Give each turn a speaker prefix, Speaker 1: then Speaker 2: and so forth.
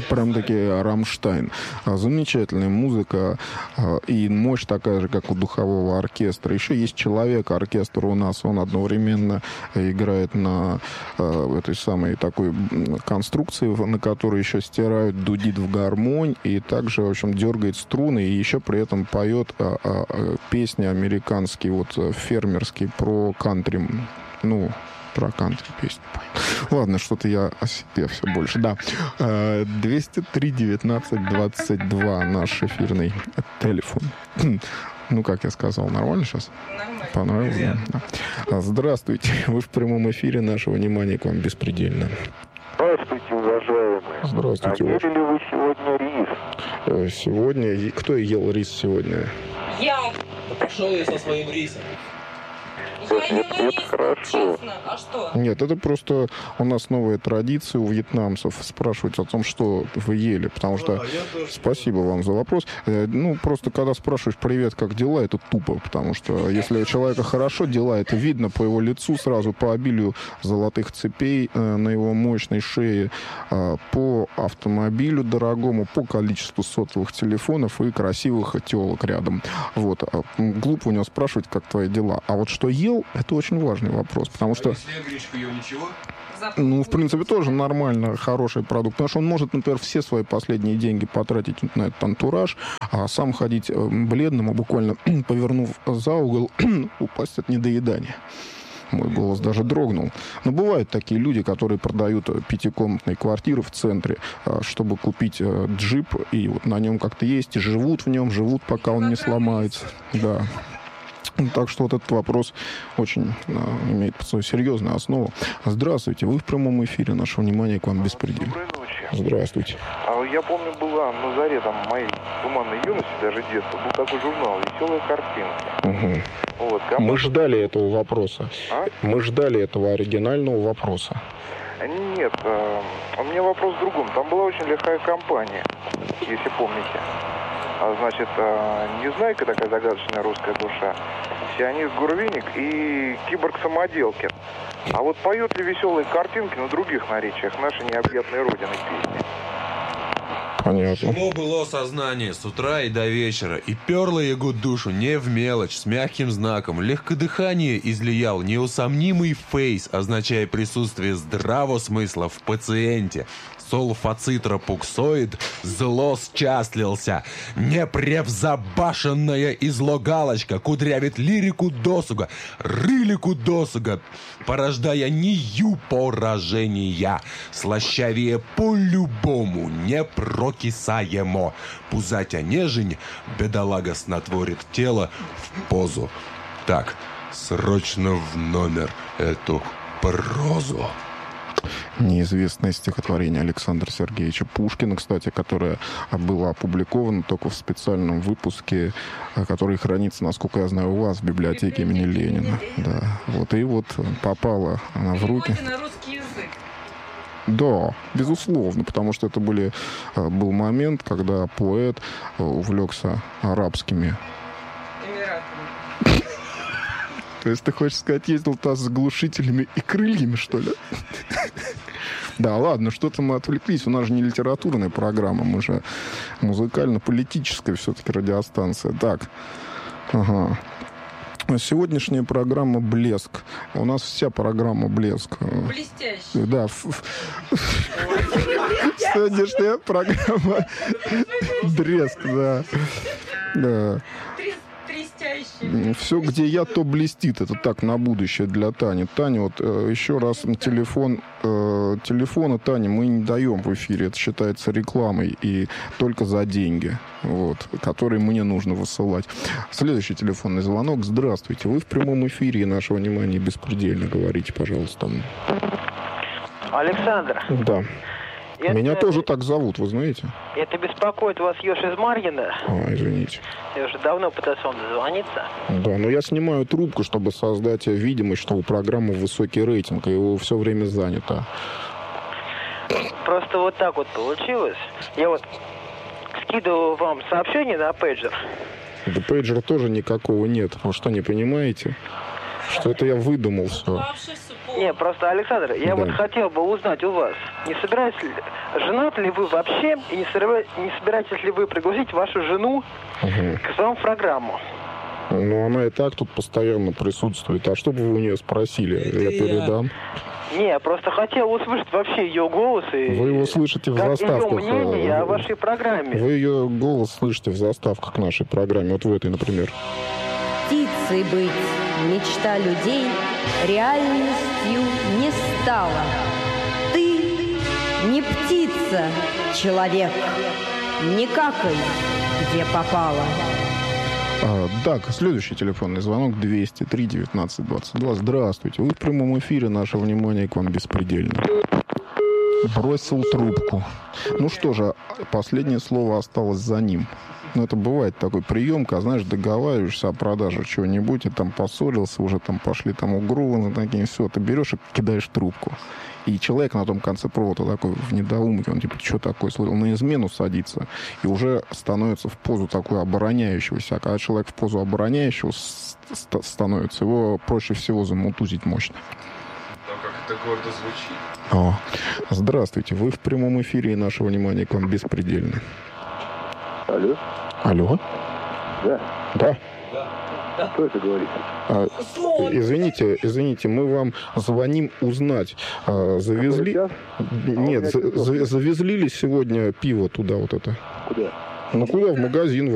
Speaker 1: Прям-таки Рамштайн. Замечательная музыка и мощь такая же, как у духового оркестра. Еще есть человек-оркестр у нас. Он одновременно играет на этой самой такой конструкции, на которой еще стирают, дудит в гармонь и также, в общем, дергает струны и еще при этом поет песни американские, вот фермерские, про кантри. Ну, про кантри песню. Ладно, что-то я о себе все больше. Да. 203-19-22 наш эфирный телефон. Ну, как я сказал, нормально сейчас?
Speaker 2: Нормально.
Speaker 1: Понравилось? Да. Здравствуйте. Вы в прямом эфире. Наше внимание к вам беспредельно.
Speaker 3: Здравствуйте, уважаемые.
Speaker 1: Здравствуйте.
Speaker 3: А ели ли вы сегодня рис?
Speaker 1: Сегодня... Кто ел рис сегодня?
Speaker 2: Я.
Speaker 4: Пошел я со своим рисом.
Speaker 2: Я ела рис,
Speaker 3: хорошо.
Speaker 2: честно. А что?
Speaker 1: Нет, это просто у нас новая традиция у вьетнамцев спрашивать о том, что вы ели, потому что... Спасибо вам за вопрос. Ну, просто когда спрашиваешь «Привет, как дела?», это тупо, потому что если у человека хорошо дела, это видно по его лицу сразу, по обилию золотых цепей на его мощной шее, по автомобилю дорогому, по количеству сотовых телефонов и красивых телок рядом. Вот. Глупо у него спрашивать, как твои дела. А вот что ел, это очень важный вопрос, потому что...
Speaker 4: Если я гречку ел, ничего?
Speaker 1: Ну, в принципе, тоже нормально, хороший продукт. Потому что он может, например, все свои последние деньги потратить на этот антураж, а сам ходить бледным, буквально повернув за угол, упасть от недоедания. Мой голос даже дрогнул. Но бывают такие люди, которые продают пятикомнатные квартиры в центре, чтобы купить джип, и вот на нем как-то есть, и живут в нем, живут, пока он не сломается. Да. Так что вот этот вопрос очень имеет свою серьезную основу. Здравствуйте, вы в прямом эфире. Наше внимание к вам беспредельно.
Speaker 3: Доброй ночи.
Speaker 1: Здравствуйте.
Speaker 3: Я помню, была на заре там, моей туманной юности, даже детства, был такой журнал «Веселые картинки».
Speaker 1: Угу.
Speaker 3: Вот,
Speaker 1: Мы ждали этого вопроса.
Speaker 3: А?
Speaker 1: Мы ждали этого оригинального вопроса.
Speaker 3: Нет, у меня вопрос в другом. Там была очень лихая компания, если помните. Значит, Незнайка, такая загадочная русская душа, Сионист Гурвиник и Киборг-самоделкин. А вот поют ли веселые картинки на других наречиях нашей необъятной родины песни?
Speaker 1: Понятно.
Speaker 4: Ему было сознание с утра и до вечера, и перло его душу не в мелочь, с мягким знаком. Легкодыхание излиял неусомнимый фейс, означая присутствие здравого смысла в пациенте. Солфацитропуксоид зло счастлился. Непревзабашенная излогалочка кудрявит лирику досуга, рылику досуга, порождая нию поражения. Слащавее по-любому непрокисаемо. Пузатя нежень, бедолага снотворит тело в позу. Так, срочно в номер эту прозу.
Speaker 1: Неизвестное стихотворение Александра Сергеевича Пушкина, кстати, которое было опубликовано только в специальном выпуске, который хранится, насколько я знаю, у вас в библиотеке имени Ленина. Да. Вот, и вот попала она в руки.
Speaker 2: На русский язык.
Speaker 1: Да, безусловно, потому что это был момент, когда поэт увлекся арабскими.
Speaker 2: Эмиратами.
Speaker 1: То есть ты хочешь сказать, ездил туда с глушителями и крыльями, что ли? Да, ладно, что-то мы отвлеклись. У нас же не литературная программа, мы же музыкально-политическая все-таки радиостанция. Так, ага. Сегодняшняя программа «Блеск». У нас вся программа «Блеск».
Speaker 2: Блестящий.
Speaker 1: Да. Сегодняшняя программа «Блеск», да. Да. Все, где я, то блестит. Это так, на будущее для Тани. Таня, вот еще раз телефона Тани мы не даем в эфире. Это считается рекламой и только за деньги, вот, которые мне нужно высылать. Следующий телефонный звонок. Здравствуйте. Вы в прямом эфире, и наше внимание беспредельно. Говорите, пожалуйста.
Speaker 5: Александр.
Speaker 1: Да. Меня тоже так зовут, вы знаете?
Speaker 5: Это беспокоит вас Ёж из Марьина?
Speaker 1: Извините.
Speaker 5: Я уже давно пытался вам дозвониться.
Speaker 1: Да, но я снимаю трубку, чтобы создать видимость, что у программы высокий рейтинг, и его все время занято.
Speaker 5: Просто вот так вот получилось. Я вот скидывал вам сообщение на пейджер.
Speaker 1: Да пейджера тоже никакого нет. Вы что, не понимаете? Что это я выдумал все?
Speaker 5: Не, просто, Александр, я
Speaker 1: Да.
Speaker 5: вот хотел бы узнать у вас, не собираетесь ли, женаты ли вы вообще, и не собираетесь ли вы пригласить вашу жену к вам в программу?
Speaker 1: Ну, она и так тут постоянно присутствует. А что бы вы у нее спросили? Я передам.
Speaker 5: Не, я просто хотел услышать вообще ее голос и...
Speaker 1: Вы его слышите в
Speaker 5: как
Speaker 1: заставках.
Speaker 5: ее мнение о вашей программе.
Speaker 1: Вы ее голос слышите в заставках к нашей программе. Вот в этой, например.
Speaker 6: Птицей быть мечта людей реальностью не стала. Ты не птица, человек, не какай, где попало.
Speaker 1: Так, следующий телефонный звонок 203 19 22. Здравствуйте. Вы в прямом эфире. Наше внимание к вам беспредельно. Бросил трубку. Ну что же, последнее слово осталось за ним. Ну, это бывает такой прием, когда, знаешь, договариваешься о продаже чего-нибудь, и там поссорился, уже там пошли там угрозы, такие, все, ты берешь и кидаешь трубку. И человек на том конце провода такой в недоумке, он типа, что такое, слышал, на измену садится, и уже становится в позу такой обороняющегося. А когда человек в позу обороняющего становится, его проще всего замутузить мощно.
Speaker 4: Как это гордо звучит.
Speaker 1: Здравствуйте, вы в прямом эфире, и наше внимание к вам беспредельно.
Speaker 3: Алло?
Speaker 1: Алло?
Speaker 3: Да.
Speaker 1: Да.
Speaker 3: Кто это говорит?
Speaker 1: Извините, мы вам звоним узнать, завезли... Нет, завезли ли сегодня пиво туда вот это?
Speaker 3: Куда?
Speaker 1: Ну куда? В магазин.